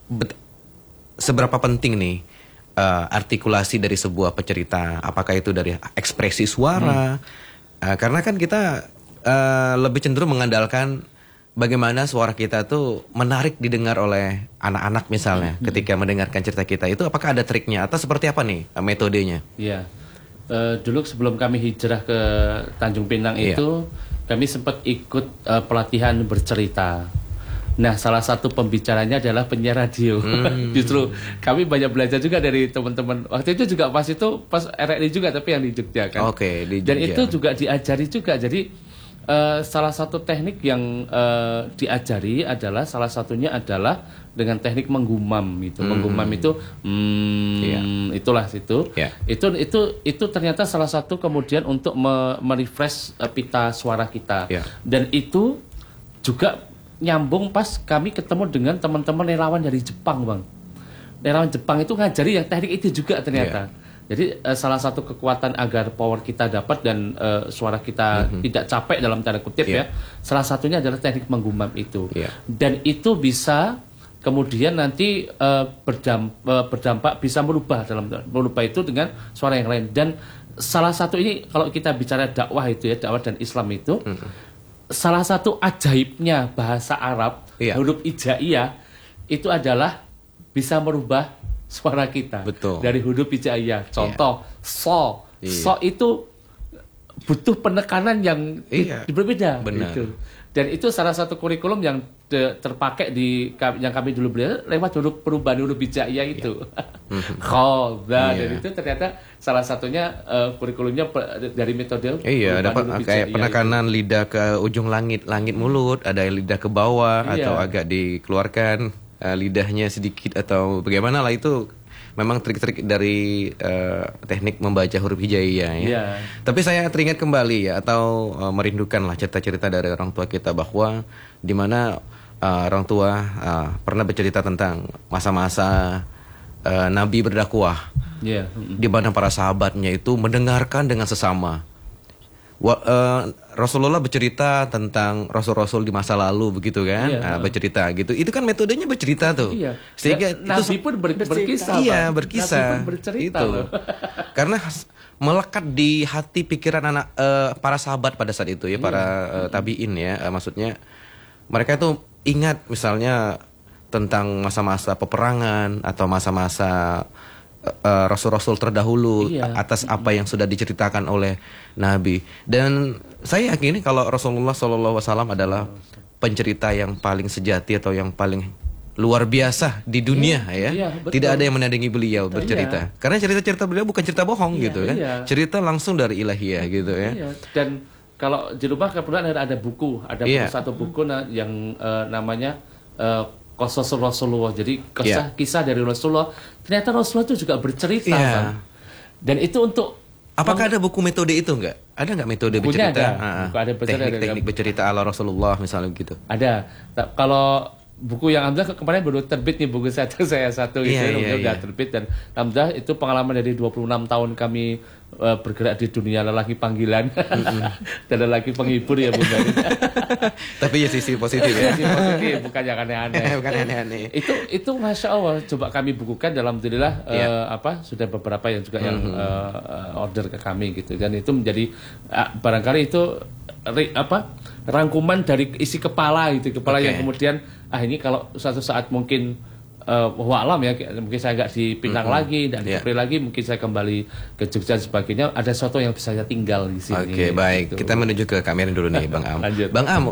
seberapa penting nih artikulasi dari sebuah pencerita? Apakah itu dari ekspresi suara? Karena kan kita lebih cenderung mengandalkan bagaimana suara kita tuh menarik didengar oleh anak-anak misalnya ketika mendengarkan cerita kita. Itu apakah ada triknya atau seperti apa nih metodenya? Iya. Dulu sebelum kami hijrah ke Tanjung Pinang itu, kami sempat ikut pelatihan bercerita. Nah, salah satu pembicaranya adalah penyiar radio. Justru kami banyak belajar juga dari teman-teman. Waktu itu juga pas RRI juga, tapi yang di Jogja kan. Oke, di Jogja. Dan itu juga diajari juga. Jadi salah satu teknik yang diajari adalah salah satunya adalah dengan teknik menggumam gitu. Menggumam itu itulah situ. Itu ternyata salah satu kemudian untuk merefresh pita suara kita. Dan itu juga nyambung pas kami ketemu dengan teman-teman relawan dari Jepang, Bang. Relawan Jepang itu ngajari yang teknik itu juga ternyata. Jadi salah satu kekuatan agar power kita dapat dan suara kita tidak capek dalam tanda kutip ya. Salah satunya adalah teknik menggumam itu. Dan itu bisa kemudian nanti berdampak bisa merubah itu dengan suara yang lain. Dan salah satu ini kalau kita bicara dakwah itu ya, dakwah dan Islam itu salah satu ajaibnya bahasa Arab, huruf hijaiyah itu adalah bisa merubah suara kita. Betul. Dari huruf hijaiyah. Contoh, so itu butuh penekanan yang berbeda. Benar. Gitu. Dan itu salah satu kurikulum yang terpakai yang kami dulu belajar lewat perubahan huruf hijaiyah itu. Dan itu ternyata salah satunya kurikulumnya dari metode. Iya, dapat kayak penekanan itu. Lidah ke ujung langit mulut, ada lidah ke bawah atau agak dikeluarkan lidahnya sedikit atau bagaimana lah itu. Memang trik-trik dari teknik membaca huruf hijaiyah ya. Tapi saya teringat kembali ya atau merindukanlah cerita-cerita dari orang tua kita bahwa di mana orang tua pernah bercerita tentang masa-masa Nabi berdakwah. Di mana para sahabatnya itu mendengarkan dengan sesama. Rasulullah bercerita tentang rasul-rasul di masa lalu begitu kan, bercerita gitu. Itu kan metodenya bercerita tuh. Sehingga Nabi pun berkisah. Berkisah. Nabi pun bercerita itu. Karena melekat di hati pikiran para sahabat pada saat itu ya, para tabiin ya, maksudnya mereka itu ingat misalnya tentang masa-masa peperangan atau masa-masa rasul-rasul terdahulu atas apa yang sudah diceritakan oleh Nabi. Dan saya yakin kalau Rasulullah SAW adalah pencerita yang paling sejati atau yang paling luar biasa di dunia Tidak ada yang menandingi beliau bercerita. Karena cerita-cerita beliau bukan cerita bohong gitu kan. Cerita langsung dari ilahiyah gitu ya. Dan kalau di rumah kebetulan ada buku, satu buku yang namanya Qasas Rasulullah. Jadi kisah dari Rasulullah. Ternyata Rasulullah itu juga bercerita kan. Dan itu untuk apakah ada buku metode itu enggak? Ada enggak metode bukunya bercerita? Ada teknik bercerita ala Rasulullah misalnya gitu. Ada. Kalau buku yang Hamzah kemarin baru terbit nih, buku saya satu udah terbit. Dan Hamzah itu pengalaman dari 26 tahun kami bergerak di dunia lelaki panggilan dan lelaki penghibur ya Bunda. Tapi ya sisi positif ya. Sisi positif, bukan yang aneh-aneh. Bukan aneh-aneh. Itu Masya Allah coba kami bukukan, alhamdulillah sudah beberapa yang juga yang order ke kami gitu. Dan itu menjadi barangkali itu rangkuman dari isi kepala yang kemudian ini kalau suatu saat mungkin alam ya, mungkin saya nggak di Pinang lagi, dan di Kepri lagi, mungkin saya kembali ke Jogja dan sebagainya, ada sesuatu yang bisa saya tinggal di sini. Oke, baik. Gitu. Kita menuju ke Kamerin dulu nih, Bang Am. Bang Am,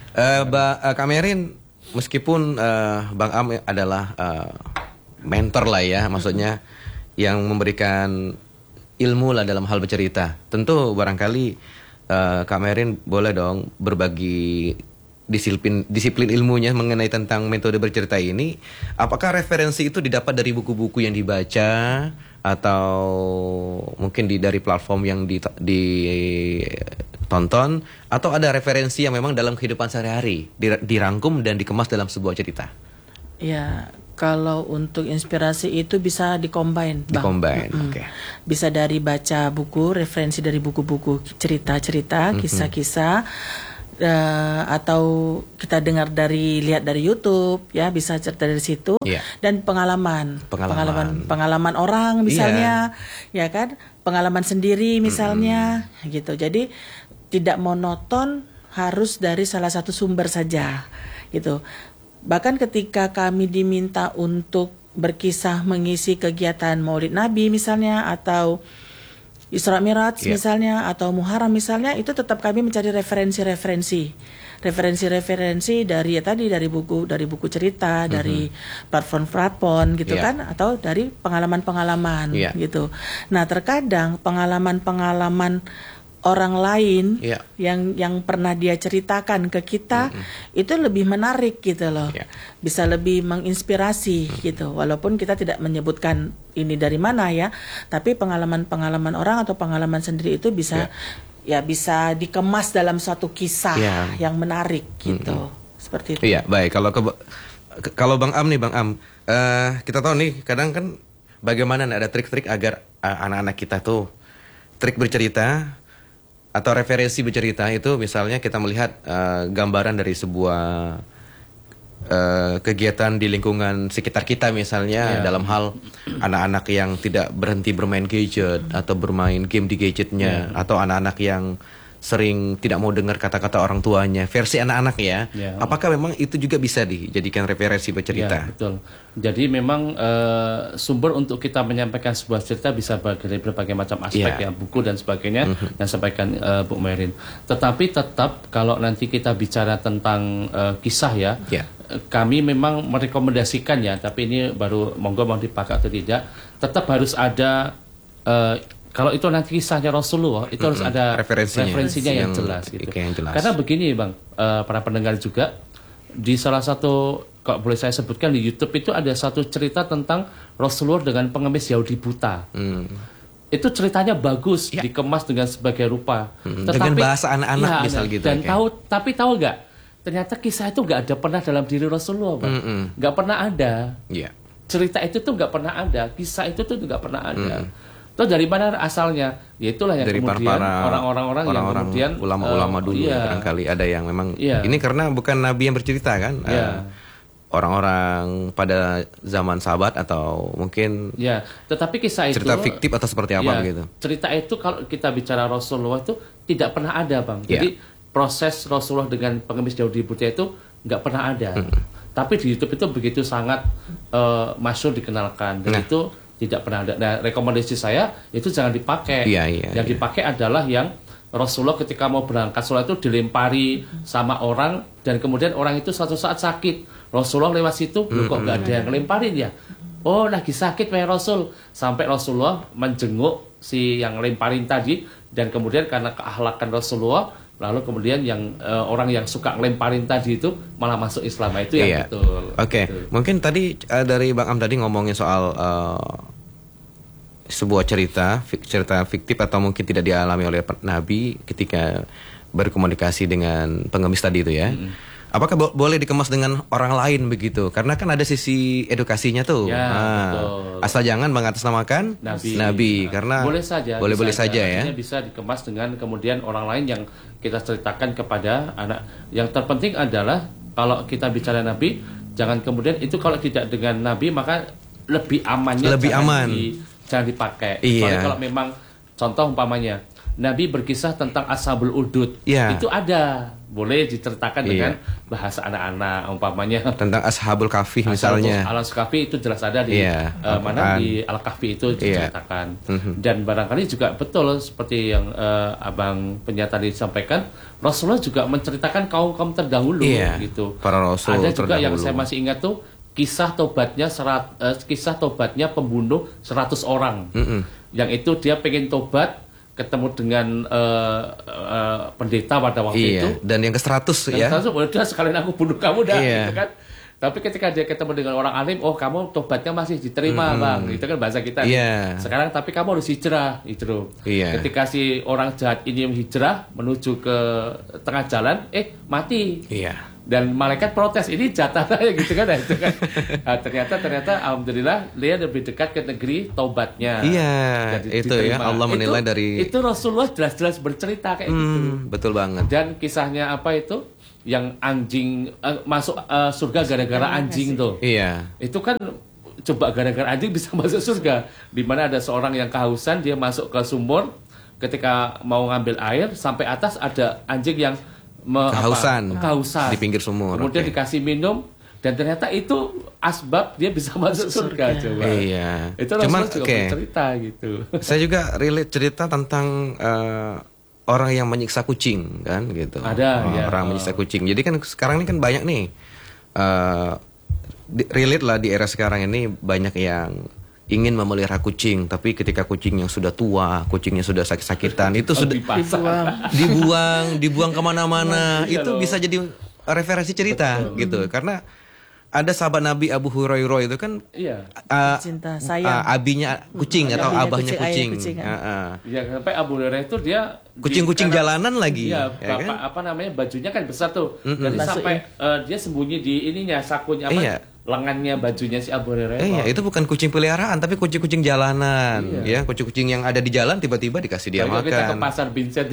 Kamerin meskipun Bang Am adalah mentor lah ya, maksudnya yang memberikan ilmu lah dalam hal bercerita. Tentu barangkali Kamerin boleh dong berbagi disiplin ilmunya mengenai tentang metode bercerita ini. Apakah referensi itu didapat dari buku-buku yang dibaca atau mungkin dari platform yang ditonton, atau ada referensi yang memang dalam kehidupan sehari-hari dirangkum dan dikemas dalam sebuah cerita? Ya, kalau untuk inspirasi itu bisa dikombin, Bang. Oke. Bisa dari baca buku, referensi dari buku-buku cerita-cerita, kisah-kisah. atau kita lihat dari YouTube ya, bisa cerita dari situ. Dan pengalaman orang misalnya, ya kan, pengalaman sendiri misalnya, gitu. Jadi tidak monoton harus dari salah satu sumber saja, gitu. Bahkan ketika kami diminta untuk berkisah mengisi kegiatan Maulid Nabi misalnya, atau Isra Miraj misalnya, atau Muharram misalnya, itu tetap kami mencari referensi dari buku cerita, dari platform gitu kan, atau dari pengalaman gitu. Nah, terkadang pengalaman orang lain yang pernah dia ceritakan ke kita itu lebih menarik gitu loh, bisa lebih menginspirasi gitu, walaupun kita tidak menyebutkan ini dari mana ya, tapi pengalaman orang atau pengalaman sendiri itu bisa bisa dikemas dalam suatu kisah yang menarik gitu, seperti itu. Baik. Kalau Bang Am, kita tahu nih kadang kan bagaimana ada trik-trik agar anak-anak kita tuh trik bercerita atau referensi bercerita itu, misalnya kita melihat gambaran dari sebuah kegiatan di lingkungan sekitar kita misalnya, dalam hal anak-anak yang tidak berhenti bermain gadget atau bermain game di gadgetnya, atau anak-anak yang sering tidak mau dengar kata-kata orang tuanya, versi anak-anak ya. Apakah memang itu juga bisa dijadikan referensi bercerita? Betul. Jadi memang sumber untuk kita menyampaikan sebuah cerita bisa dari berbagai macam aspek buku dan sebagainya, yang sampaikan Bu Merin. Tetapi tetap kalau nanti kita bicara tentang kisah kami memang merekomendasikan tapi ini baru monggo mau dipakai atau tidak, tetap harus ada kalau itu nanti kisahnya Rasulullah, itu harus ada referensinya yang jelas gitu. Karena begini Bang, para pendengar juga, di salah satu, kalau boleh saya sebutkan, di YouTube itu ada satu cerita tentang Rasulullah dengan pengemis Yahudi buta. Itu ceritanya bagus, dikemas dengan sebagai rupa. Dengan bahasa anak-anak misal gitu. Dan tapi tahu nggak, ternyata kisah itu nggak ada pernah dalam diri Rasulullah, Bang. Nggak pernah ada. Cerita itu tuh nggak pernah ada, kisah itu tuh nggak pernah ada. Terus dari mana asalnya? Ya itulah yang dari kemudian orang-orang yang kemudian ulama-ulama dulu barangkali ada yang memang ini karena bukan Nabi yang bercerita kan, orang-orang pada zaman sahabat atau mungkin tetapi kisah itu cerita fiktif atau seperti apa gitu. Cerita itu kalau kita bicara Rasulullah itu tidak pernah ada, Bang. Jadi proses Rasulullah dengan pengemis Yahudi buta itu nggak pernah ada. Tapi di YouTube itu begitu sangat masyhur dikenalkan, dan itu tidak pernah ada. Nah, rekomendasi saya itu jangan dipakai. Yang dipakai adalah yang Rasulullah ketika mau berangkat sholat itu dilempari sama orang, dan kemudian orang itu suatu saat sakit. Rasulullah lewat situ, kok nggak ada yang ngelemparin ya? Oh, lagi sakit ya Rasul. Sampai Rasulullah menjenguk si yang lemparin tadi, dan kemudian karena keakhlakan Rasulullah, lalu kemudian yang orang yang suka ngelemparin tadi itu malah masuk Islam. Itu yang betul. Betul. Mungkin tadi dari Bang Am tadi ngomongin soal sebuah cerita fiktif atau mungkin tidak dialami oleh Nabi ketika berkomunikasi dengan pengemis tadi itu ya. Apakah boleh dikemas dengan orang lain begitu? Karena kan ada sisi edukasinya tuh. Betul. Asal jangan mengatasnamakan Nabi. Karena boleh saja ya. Bisa dikemas dengan kemudian orang lain yang kita ceritakan kepada anak. Yang terpenting adalah kalau kita bicara Nabi, jangan kemudian itu kalau tidak dengan Nabi maka lebih amannya jangan dipakai. Soalnya kalau memang contoh umpamanya Nabi berkisah tentang Ashabul Udud, itu ada, boleh diceritakan dengan bahasa anak-anak, umpamanya tentang Ashabul Kahfi misalnya. Ashabul Kahfi itu jelas ada di mana di Al-Kahfi itu diceritakan. Dan barangkali juga betul seperti yang Abang penyataan disampaikan, Rasulullah juga menceritakan kaum terdahulu gitu. Para rasul ada juga terdahulu. Yang saya masih ingat tuh kisah tobatnya pembunuh 100 orang. Yang itu dia pengen tobat, ketemu dengan pendeta pada waktu itu. Dan yang ke-100 ya. Yang ke-100, udah sekalian aku bunuh kamu dah, gitu kan. Tapi ketika dia ketemu dengan orang alim, oh kamu tobatnya masih diterima Bang, itu kan bahasa kita. Sekarang tapi kamu harus hijrah, itu. Ketika si orang jahat ini hijrah menuju ke tengah jalan, mati. Dan malaikat protes, ini jatah saya gitu kan. Itu kan. Nah, ternyata alhamdulillah dia lebih dekat ke negeri taubatnya. Iya, jadi itu ya Allah menilai dari itu Rasulullah jelas-jelas bercerita kayak gitu. Betul banget. Dan kisahnya apa itu? Yang anjing masuk surga gara-gara anjing tuh. Iya. Itu kan coba gara-gara anjing bisa masuk surga. Di mana ada seorang yang kehausan, dia masuk ke sumur, ketika mau ngambil air sampai atas ada anjing yang kehausan di pinggir sumur. Kemudian dikasih minum dan ternyata itu asbab dia bisa masuk surga. Coba. Iya. Itu Rasulullah juga bercerita gitu. Saya juga relate cerita tentang orang yang menyiksa kucing kan gitu. Ada orang menyiksa kucing. Jadi kan sekarang ini kan banyak nih relate lah di era sekarang ini banyak yang ingin memelihara kucing, tapi ketika kucingnya sudah tua, kucingnya sudah sakit-sakitan, itu sudah dibuang kemana-mana. Itu bisa jadi referensi cerita. Betul. Gitu, karena ada sahabat Nabi Abu Hurairah itu kan cinta sayang abinya kucing atau abahnya kucing. Ya, sampai Abu Hurairah itu dia kucing-kucing jalanan lagi. Iya, ya kan? Apa namanya bajunya kan besar tuh. Jadi sampai dia sembunyi di ininya sakunya lengannya bajunya si Abu Hurairah. Iya, itu bukan kucing peliharaan tapi kucing-kucing jalanan. Ya, kucing-kucing yang ada di jalan tiba-tiba dikasih dia makan. Kita ke pasar Vincent.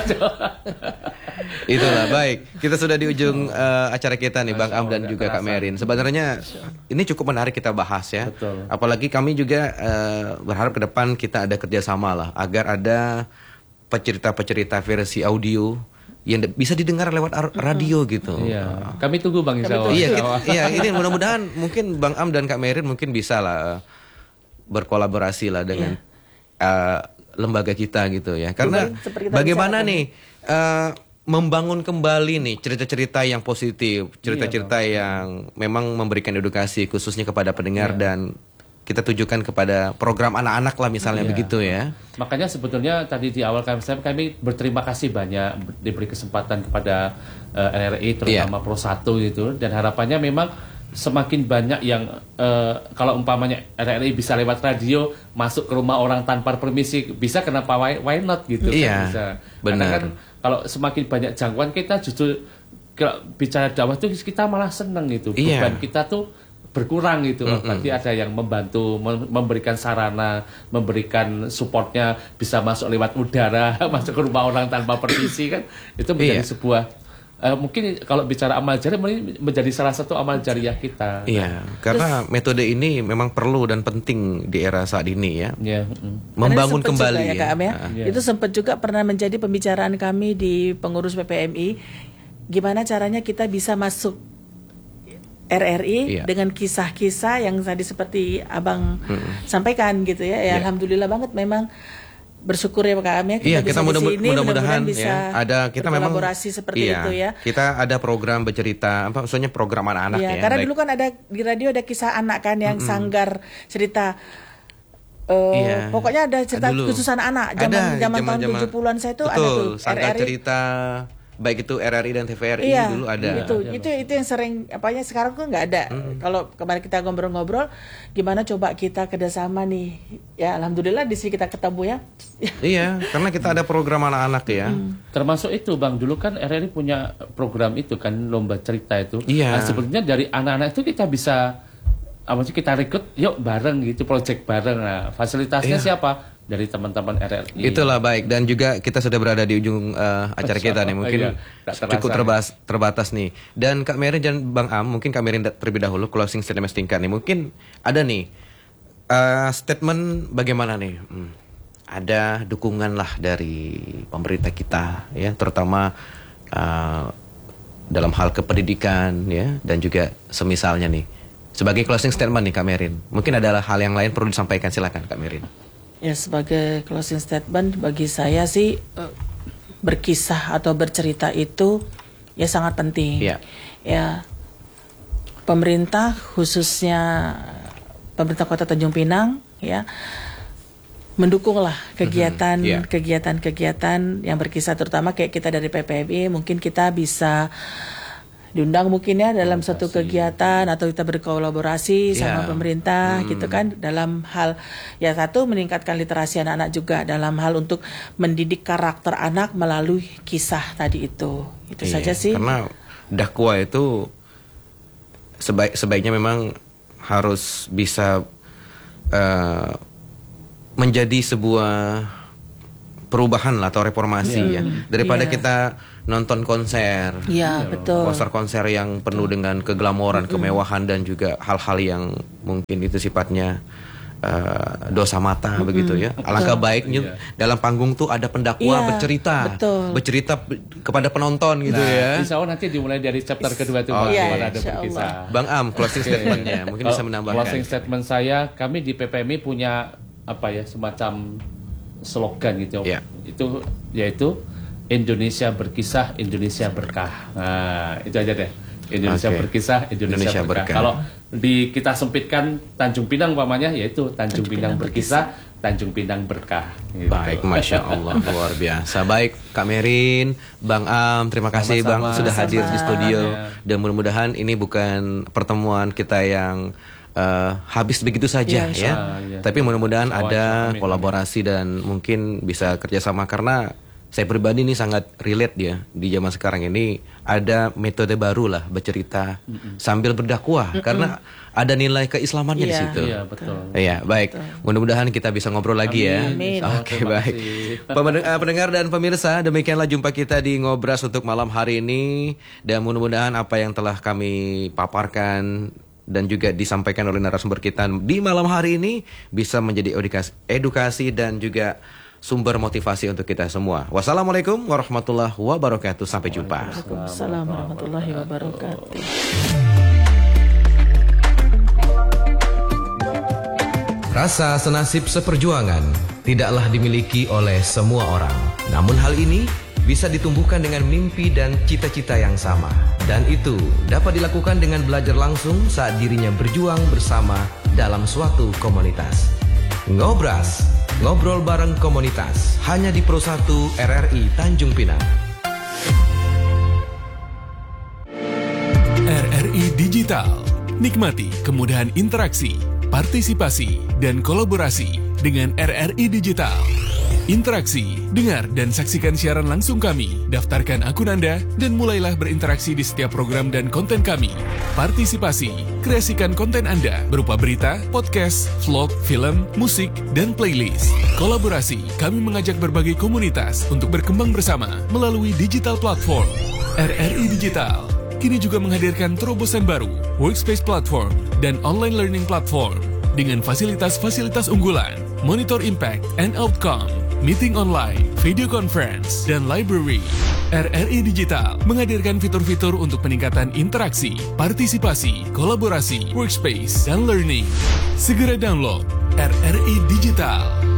Itulah, baik. Kita sudah di ujung acara kita nih, Bang Am dan juga Kak Merin. Sebenarnya ini cukup menarik kita bahas ya. Betul. Apalagi kami juga berharap ke depan kita ada kerjasama lah, agar ada pecerita-pecerita versi audio yang bisa didengar lewat radio gitu. Iya. Kami tunggu Bang Insya Allah. Iya, ini mudah-mudahan mungkin Bang Am dan Kak Merin mungkin bisa lah berkolaborasi lah dengan lembaga kita gitu ya. Karena bagaimana nih membangun kembali nih cerita-cerita yang positif, cerita-cerita yang memang memberikan edukasi khususnya kepada pendengar dan kita tujukan kepada program anak-anak lah misalnya begitu ya. Makanya sebetulnya tadi di awal kami berterima kasih banyak diberi kesempatan kepada RRI terutama Pro 1 gitu, dan harapannya memang semakin banyak yang kalau umpamanya RRI bisa lewat radio masuk ke rumah orang tanpa permisi, bisa, kenapa why not gitu. Iya, bisa. Benar. Karena kan kalau semakin banyak jangkauan kita justru kalau bicara dakwah itu kita malah seneng gitu. Beban kita tuh berkurang gitu. Berarti ada yang membantu, memberikan sarana, memberikan supportnya, bisa masuk lewat udara, masuk ke rumah orang tanpa permisi kan, itu menjadi sebuah mungkin kalau bicara amal jariah menjadi salah satu amal jariah kita. Iya, karena metode ini memang perlu dan penting di era saat ini ya. Membangun kembali juga, Kak Am, Itu sempat juga pernah menjadi pembicaraan kami di pengurus PPMI, gimana caranya kita bisa masuk RRI dengan kisah-kisah yang tadi seperti Abang sampaikan gitu ya. Alhamdulillah banget, memang bersyukur ya Kak Am ya, kita mudah-mudahan bisa ada kita memang kolaborasi seperti itu ya. Kita ada program bercerita, maksudnya program anak-anak ya. Karena dulu kan ada di radio ada kisah anak kan yang sanggar cerita. Pokoknya ada cerita khusus anak zaman tahun 70-an saya tuh ada tuh sanggar cerita, baik itu RRI dan TVRI dulu ada. Itu yang sering sekarang tuh nggak ada. Kalau kemarin kita ngobrol-ngobrol, gimana coba kita kerjasama nih? Ya alhamdulillah di sini kita ketemu ya. Iya, karena kita ada program anak-anak ya. Termasuk itu Bang, dulu kan RRI punya program itu kan, lomba cerita itu. Iya. Nah, sebenarnya dari anak-anak itu kita bisa kita rekrut, yuk bareng gitu, project bareng. Nah, fasilitasnya siapa? Dari teman-teman RRI. Itulah, baik, dan juga kita sudah berada di ujung acara kita nih, mungkin cukup terbatas nih. Dan Kak Merin dan Bang Am, mungkin Kak Merin terlebih dahulu closing statement singkat nih. Mungkin ada nih statement bagaimana nih? Ada dukungan lah dari pemerintah kita ya, terutama dalam hal kependidikan ya, dan juga semisalnya nih. Sebagai closing statement nih Kak Merin, mungkin ada hal yang lain perlu disampaikan, silakan Kak Merin. Ya, sebagai closing statement bagi saya sih berkisah atau bercerita itu ya sangat penting. Ya, pemerintah khususnya pemerintah Kota Tanjung Pinang ya mendukunglah kegiatan-kegiatan yang berkisah, terutama kayak kita dari PPMI, mungkin kita bisa diundang mungkin ya dalam satu kegiatan atau kita berkolaborasi sama pemerintah gitu kan, dalam hal ya satu meningkatkan literasi anak-anak, juga dalam hal untuk mendidik karakter anak melalui kisah tadi itu saja sih. Karena dakwah itu sebaiknya memang harus bisa menjadi sebuah perubahan lah atau reformasi ya, daripada kita nonton konser, betul, konser yang penuh dengan keglamoran, kemewahan dan juga hal-hal yang mungkin itu sifatnya dosa mata begitu ya. Alangkah baiknya dalam panggung tuh ada pendakwa bercerita kepada penonton gitu ya. Insya Allah nanti dimulai dari chapter kedua itu ada berkisah. Bang Am, closing statementnya mungkin bisa menambahkan. Closing statement saya, kami di PPMI punya semacam slogan gitu, itu yaitu Indonesia berkisah, Indonesia berkah. Nah, itu aja deh. Indonesia berkisah, Indonesia berkah. Kalau kita sempitkan Tanjung Pinang umpamanya, yaitu Tanjung Pinang berkisah, Tanjung Pinang berkah. Gitu. Baik, Masya Allah, luar biasa. Baik, Kak Merin, Bang Am, terima kasih Bang sudah hadir di studio. Dan mudah-mudahan ini bukan pertemuan kita yang habis begitu saja tapi mudah-mudahan ada kolaborasi dan mungkin bisa kerjasama, karena saya pribadi ini sangat relate ya di zaman sekarang ini ada metode baru lah bercerita sambil berdakwah karena ada nilai keislamannya di situ. Iya, betul. Iya, baik. Mudah-mudahan kita bisa ngobrol lagi ya. Oke, baik. Pendengar dan pemirsa, demikianlah jumpa kita di Ngobras untuk malam hari ini, dan mudah-mudahan apa yang telah kami paparkan dan juga disampaikan oleh narasumber kita di malam hari ini bisa menjadi edukasi dan juga sumber motivasi untuk kita semua. Wassalamualaikum warahmatullahi wabarakatuh. Sampai jumpa. Waalaikumsalam warahmatullahi wabarakatuh. Rasa senasib seperjuangan tidaklah dimiliki oleh semua orang. Namun hal ini bisa ditumbuhkan dengan mimpi dan cita-cita yang sama. Dan itu dapat dilakukan dengan belajar langsung saat dirinya berjuang bersama dalam suatu komunitas. Ngobras, ngobrol bareng komunitas, hanya di Pro 1 RRI Tanjung Pinang. RRI Digital. Nikmati kemudahan interaksi, partisipasi, dan kolaborasi dengan RRI Digital. Interaksi, dengar dan saksikan siaran langsung kami, daftarkan akun Anda, dan mulailah berinteraksi di setiap program dan konten kami. Partisipasi, kreasikan konten Anda berupa berita, podcast, vlog, film, musik, dan playlist. Kolaborasi, kami mengajak berbagai komunitas untuk berkembang bersama melalui digital platform. RRI Digital kini juga menghadirkan terobosan baru, workspace platform, dan online learning platform dengan fasilitas-fasilitas unggulan, monitor impact and outcome, meeting online, video conference, dan library. RRI Digital menghadirkan fitur-fitur untuk peningkatan interaksi, partisipasi, kolaborasi, workspace, dan learning. Segera download RRI Digital.